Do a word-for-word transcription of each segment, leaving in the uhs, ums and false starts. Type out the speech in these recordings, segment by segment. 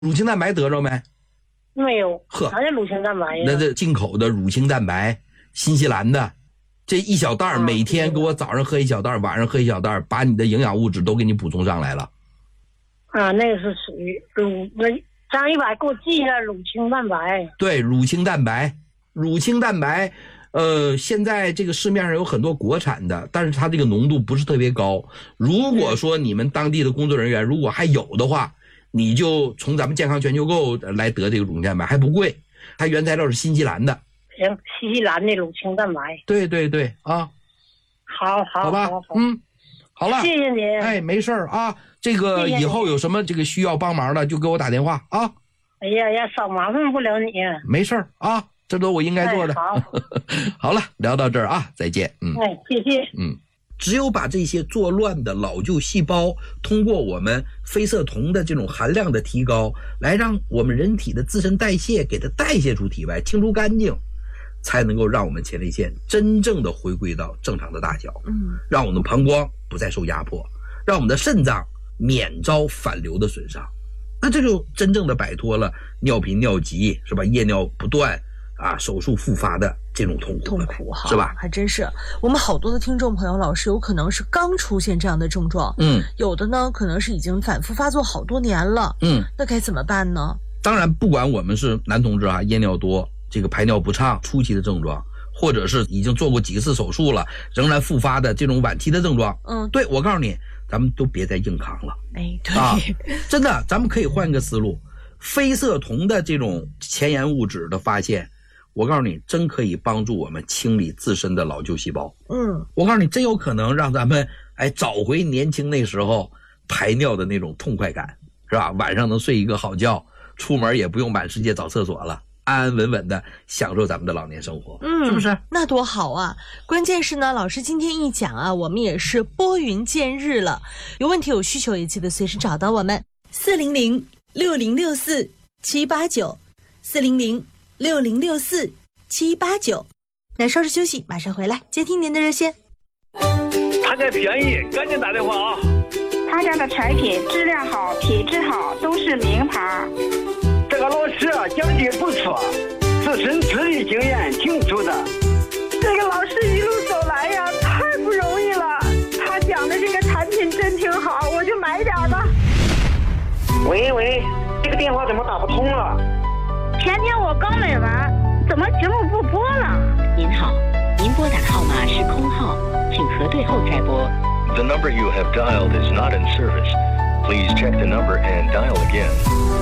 乳清蛋白得着没？ 没有。 呵， 啥叫乳清蛋白呀？ 那这进口的乳清蛋白，新西兰的，这一小袋、啊、每天给我早上喝一小袋，晚上喝一小袋，把你的营养物质都给你补充上来了。 啊，那个是属于乳，张一百给我记一下乳清蛋白。 对，乳清蛋白，乳清蛋白。呃，现在这个市面上有很多国产的，但是它这个浓度不是特别高。如果说你们当地的工作人员如果还有的话，你就从咱们健康全球购来得这个乳清蛋白，还不贵，它原材料是新西兰的。 行，新西兰的乳清蛋白。 对对对啊， 好好好吧，好好嗯，好了， 谢谢你。 哎，没事啊，这个以后有什么这个需要帮忙的，就给我打电话啊。 哎呀呀，少麻烦不了你。 没事啊。这都我应该做的。 哎、好， 好了，聊到这儿啊，再见。嗯， 哎，谢谢。 嗯，只有把这些作乱的老旧细胞，通过我们非色酮的这种含量的提高，来让我们人体的自身代谢给它代谢出体外，清除干净，才能够让我们前列腺真正的回归到正常的大小。嗯，让我们的膀胱不再受压迫，让我们的肾脏免遭反流的损伤。那这就真正的摆脱了尿频尿急，是吧？夜尿不断。啊，手术复发的这种痛苦， 痛苦哈， 是吧？ 还真是，我们好多的听众朋友，老师有可能是刚出现这样的症状， 嗯， 有的呢可能是已经反复发作好多年了， 嗯， 那该怎么办呢？ 当然，不管我们是男同志啊，夜尿多，这个排尿不畅初期的症状，或者是已经做过几次手术了，仍然复发的这种晚期的症状， 嗯， 对，我告诉你，咱们都别再硬扛了， 哎，对， 啊，真的，咱们可以换一个思路，非色酮的这种前沿物质的发现。我告诉你，真可以帮助我们清理自身的老旧细胞。 嗯， 我告诉你，真有可能让咱们哎找回年轻那时候排尿的那种痛快感，是吧？晚上能睡一个好觉，出门也不用满世界找厕所了，安安稳稳的享受咱们的老年生活。 嗯， 是不是？ 那多好啊！关键是呢，老师今天一讲啊，我们也是拨云见日了。有问题有需求也记得随时找到我们，四零零六零六四七八九，四零零。六零六四七八九，那稍事休息，马上回来接听您的热线。 他家便宜，赶紧打电话啊！ 他家的产品质量好，品质好，都是名牌。 这个老师讲的不错，自身资历经验挺足的。 这个老师一路走来呀，太不容易了。他讲的这个产品真挺好，我就买点吧。 喂喂，这个电话怎么打不通了？ 前天我刚买完，怎么节目不播了？ 您好，您拨打的号码是空号，请核对后再拨。 The number you have dialed is not in service. Please check the number and dial again.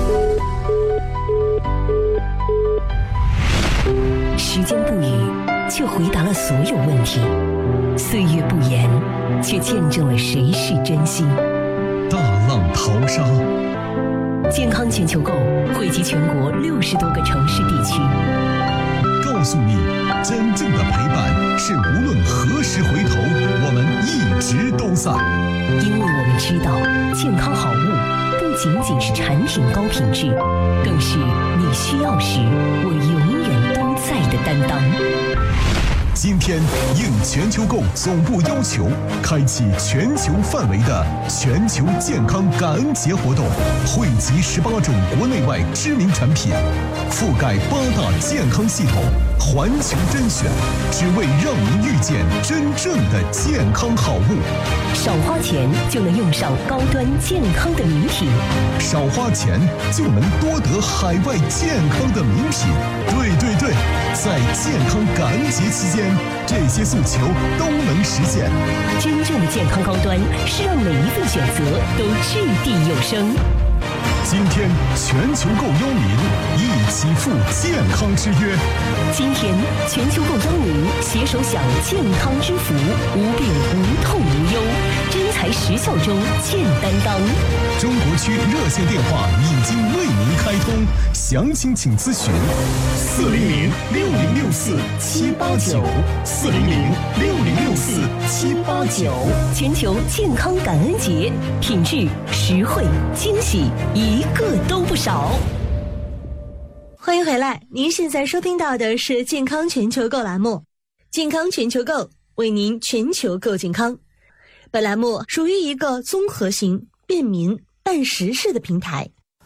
时间不语，却回答了所有问题；岁月不言，却见证了谁是真心。 大浪淘沙。 健康全球购汇集全国六十多个城市地区， 告诉你，真正的陪伴是无论何时回头，我们一直都在。 因为我们知道，健康好物不仅仅是产品高品质，更是你需要时我永远都在的担当。 今天应全球购总部要求，开启全球范围的全球健康感恩节活动，汇集十八种国内外知名产品，覆盖八大健康系统，环球甄选，只为让您遇见真正的健康好物。 少花钱就能用上高端健康的名品， 少花钱就能多得海外健康的名品。对对对，在健康感恩节期间，这些诉求都能实现。 真正的健康高端是让每一份选择都掷地有声。 今天全球购邀您一起赴健康之约。 今天全球购邀您携手享健康之福，无病无痛无忧，真材实效中见担当。 中国区热线电话已经为您开通，详情请咨询四零零六零六四七八九四零零六零六四七八九。 全球健康感恩节，品质、实惠、惊喜，一个都不少。 欢迎回来，您现在收听到的是健康全球购栏目，健康全球购为您全球购健康。本栏目属于一个综合型、便民、办实事的平台，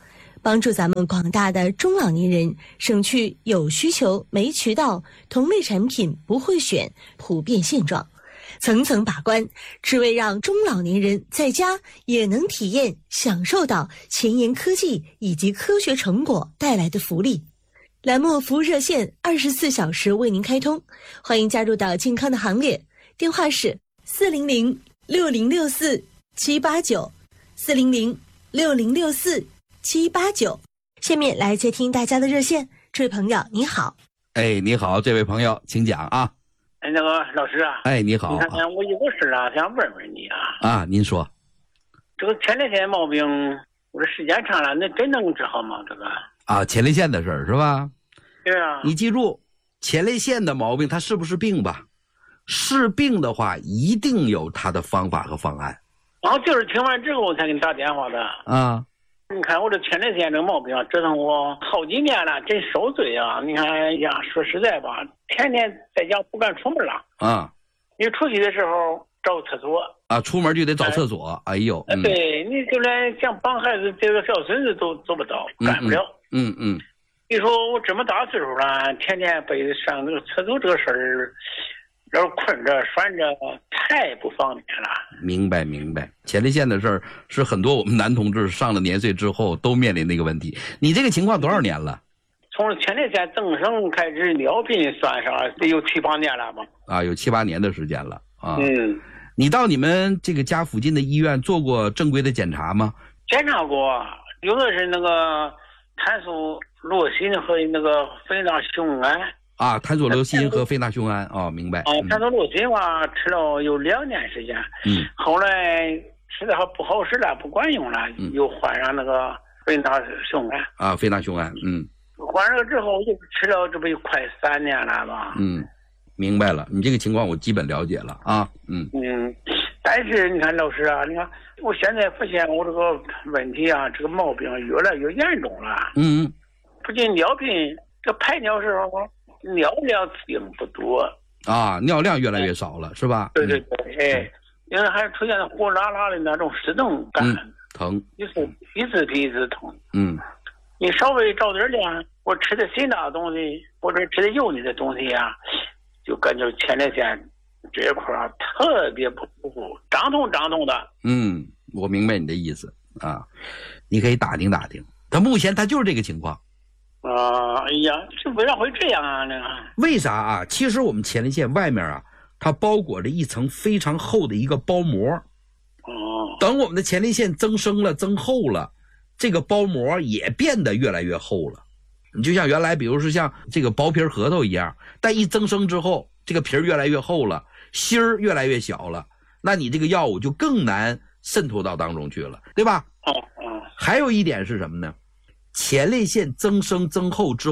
帮助咱们广大的中老年人省去有需求没渠道、同类产品不会选普遍现状，层层把关，只为让中老年人在家也能体验享受到前沿科技以及科学成果带来的福利。栏目服务热线二十四小时为您开通，欢迎加入到健康的行列，电话是四零零六零六四七八九四零零六零六四七八九。下面来接听大家的热线，这位朋友你好。 哎，你好，这位朋友，请讲啊。 哎，那个老师啊， 哎，你好， 你看看我有个事啊，想问问你啊。 啊，您说。 这个前列腺毛病，我这时间长了，那真能治好吗？这个啊，前列腺的事儿是吧？ 对啊。 你记住，前列腺的毛病它是不是病吧？是病的话，一定有它的方法和方案。 啊，就是听完之后我才给你打电话的。 啊。 你看我这前列腺这个毛病啊，折腾我好几年了，真受罪啊！你看呀，说实在吧，天天在家不敢出门了。 啊。 你出去的时候找厕所。 啊，出门就得找厕所。哎, 哎呦。 嗯、对，你就连想帮孩子这个小孙子都做不到，干不了。 嗯 嗯, 嗯。 你说我这么大岁数了，天天被上那个厕所这个事儿，要是困着拴着，太不方便了。 明白明白，前列腺的事儿是很多我们男同志上了年岁之后都面临那个问题。你这个情况多少年了？ 从前列腺增生开始尿频算上得有七八年了吧？ 啊，有七八年的时间了啊。 嗯。 你到你们这个家附近的医院做过正规的检查吗？ 检查过，有的是那个碳素罗辛和那个非那雄胺。 啊，碳索罗辛和非那雄胺哦，明白。 啊，碳索罗辛嘛，吃了有两年时间， 嗯， 后来吃的还不好使了，不管用了，嗯、又换上那个非那雄胺。 啊，非那雄胺，嗯， 换上了之后就吃了，这不有快三年了吧？ 嗯，明白了，你这个情况我基本了解了啊，嗯嗯，但是你看老师啊，你看我现在发现我这个问题啊，这个毛病越来越严重了。 嗯， 不仅尿频，这排尿时候尿量并不多啊，尿量越来越少了，是吧？ 对对对，哎，因为还出现了火辣辣的那种湿疼感， 嗯、疼， 一次一次比一次疼。 嗯， 你稍微着点凉，我吃的辛辣的东西或者吃的油腻的东西啊，就感觉前列腺这一块啊特别不舒服，胀痛胀痛的。 嗯，我明白你的意思啊，你可以打听打听。他目前他就是这个情况。 啊，哎呀，这为啥会这样啊？那个为啥啊？其实我们前列腺外面啊，它包裹着一层非常厚的一个包膜。 哦。 等我们的前列腺增生了、增厚了，这个包膜也变得越来越厚了。你就像原来，比如说像这个薄皮核桃一样，但一增生之后，这个皮儿越来越厚了，芯儿越来越小了，那你这个药物就更难渗透到当中去了，对吧？ 哦哦。 还有一点是什么呢？前列腺增生增厚之后